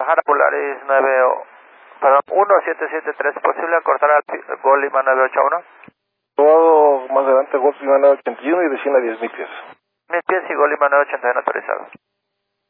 Guadalajara, Polaris 1773, ¿posible cortar al Gol Lima 981? Todo más adelante, Golf Lima 981 y de 100 a 10.000 pies. 1000 pies y Gol Lima 981 autorizado.